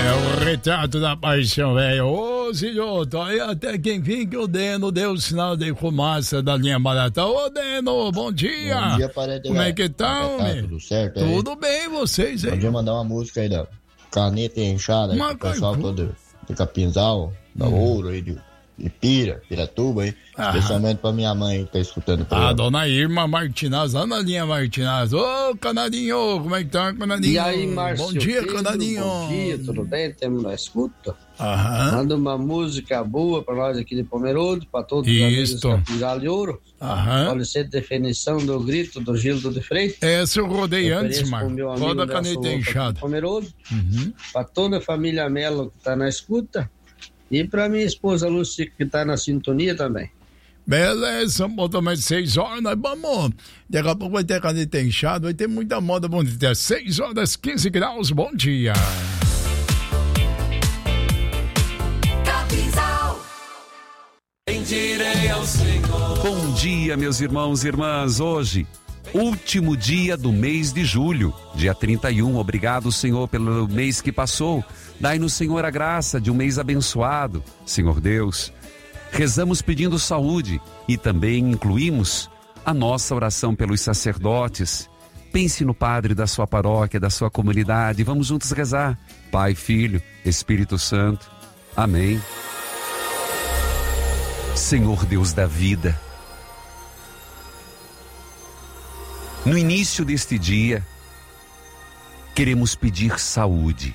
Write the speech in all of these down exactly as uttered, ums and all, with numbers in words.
É o retrato da paixão, velho. Ô, senhor, tô aí até que enfim que o Deno deu o sinal de fumaça da linha barata. Ô, Deno, bom dia. Bom dia, Parede. Como é que tá, homem? Tá tudo certo aí? Tudo bem, vocês aí? Podia mandar uma música aí da Caneta Enxada, aí, pro pessoal todo de Capinzal, da hum. Ouro aí, de, de Pira, Piratuba aí. Ah. Especialmente pra minha mãe que tá escutando. A ah, dona Irma Martinaz, lá na linha Martinaz. Ô, Canadinho, como é que tá, Canadinho? E aí, Márcio? Bom dia, Pedro, Canadinho. Bom dia, tudo bem? Temos na escuta. Aham. Manda uma música boa pra nós aqui de Pomerode, pra todos Isso. os amigos do Capinzal de Ouro. Aham. Pode ser definição do grito do Gildo de Freitas. Essa eu rodei eu antes, Marcos. Roda a Caneta Enxada. Pomerode. Uhum. Pra toda a família Melo que tá na escuta. E pra minha esposa Lúcia, que tá na sintonia também. Beleza, botou mais seis horas, nós vamos. Daqui a pouco vai ter Caneta Enxada, vai ter muita moda bonita. seis horas, quinze graus, bom dia. Bendirei ao Senhor. Bom dia, meus irmãos e irmãs. Hoje, último dia do mês de julho, dia trinta e um. Obrigado, Senhor, pelo mês que passou. Dai-nos, Senhor, a graça de um mês abençoado, Senhor Deus. Rezamos pedindo saúde e também incluímos a nossa oração pelos sacerdotes. Pense no padre da sua paróquia, da sua comunidade. Vamos juntos rezar. Pai, Filho, Espírito Santo. Amém. Senhor Deus da vida, no início deste dia, queremos pedir saúde.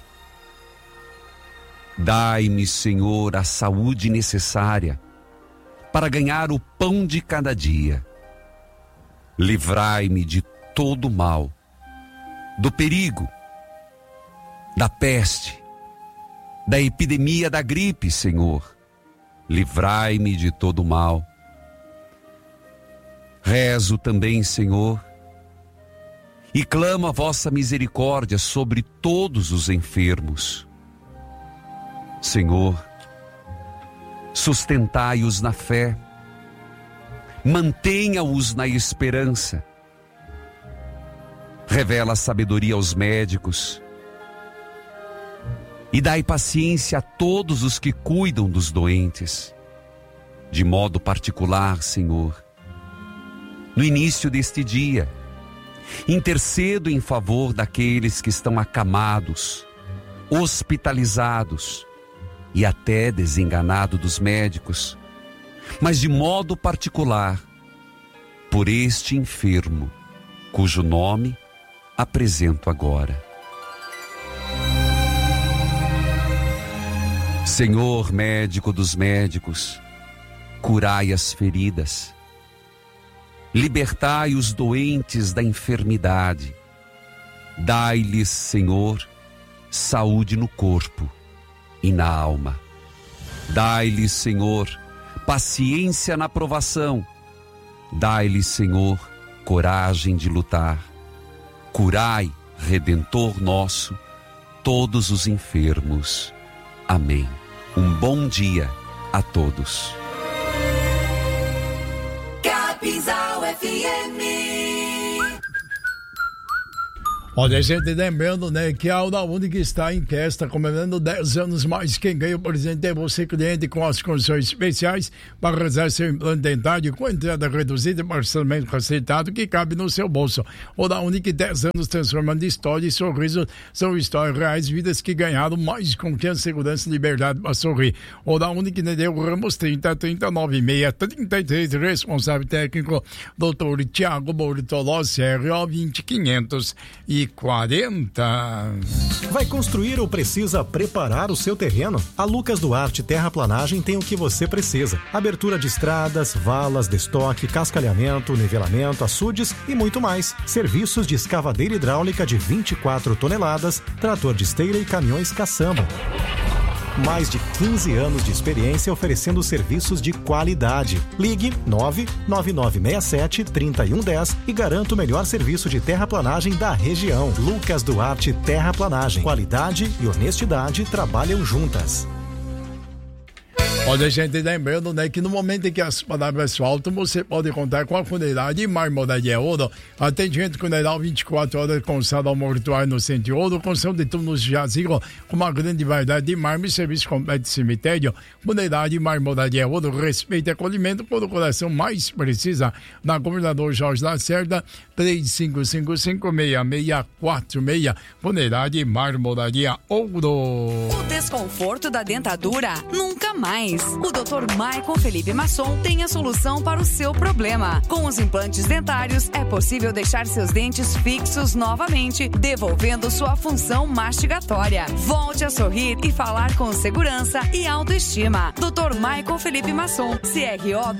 Dai-me, Senhor, a saúde necessária para ganhar o pão de cada dia. Livrai-me de todo o mal, do perigo, da peste, da epidemia da gripe, Senhor. Livrai-me de todo o mal. Rezo também, Senhor, e clamo a vossa misericórdia sobre todos os enfermos. Senhor, sustentai-os na fé, mantenha-os na esperança. Revela sabedoria aos médicos e dai paciência a todos os que cuidam dos doentes. De modo particular, Senhor, no início deste dia, intercedo em favor daqueles que estão acamados, hospitalizados e até desenganados dos médicos, mas de modo particular, por este enfermo, cujo nome apresento agora. Senhor médico dos médicos, curai as feridas, libertai os doentes da enfermidade, dai-lhes, Senhor, saúde no corpo e na alma. Dai-lhes, Senhor, paciência na provação, dai-lhes, Senhor, coragem de lutar. Curai, Redentor nosso, todos os enfermos. Amém. Um bom dia a todos. Capinzal F M. Olha, a gente lembrando, né, que a Oral Unique está em festa, comemorando dez anos mais. Quem ganha o presente é você, cliente, com as condições especiais para realizar seu implante dentário com entrada reduzida e parcelamento receitado que cabe no seu bolso. Oral Unique, dez anos transformando história e sorriso. São histórias reais, vidas que ganharam mais confiança, segurança e liberdade para sorrir. Oral Unique, Nedeu Ramos, trinta, trinta, noventa e seis, trinta e três, responsável técnico, doutor Tiago Bortolossi, R O vinte, quinhentos e quarenta. Vai construir ou precisa preparar o seu terreno? A Lucas Duarte Terraplanagem tem o que você precisa. Abertura de estradas, valas, destoque, cascalhamento, nivelamento, açudes e muito mais. Serviços de escavadeira hidráulica de vinte e quatro toneladas, trator de esteira e caminhões caçamba. Mais de quinze anos de experiência oferecendo serviços de qualidade. Ligue nove nove nove seis sete, três um um zero e garanta o melhor serviço de terraplanagem da região. Lucas Duarte Terraplanagem. Qualidade e honestidade trabalham juntas. Olha, gente, lembrando, né, que no momento em que as palavras faltam, você pode contar com a Funerária Marmoraria Ouro. Atendimento funeral vinte e quatro horas com sala mortuária no Centro de Ouro, construção de turnos de jazigo com uma grande variedade de mármore, serviço completo de cemitério. Funerária Marmoraria Ouro, respeito e acolhimento por o coração mais precisa. Na Governador Jorge Lacerda, três cinco cinco cinco, seis seis quatro seis. Funerária Marmoraria Ouro. O desconforto da dentadura nunca mais. O doutor Maicon Felipe Masson tem a solução para o seu problema. Com os implantes dentários, é possível deixar seus dentes fixos novamente, devolvendo sua função mastigatória. Volte a sorrir e falar com segurança e autoestima. doutor Maicon Felipe Masson, C R O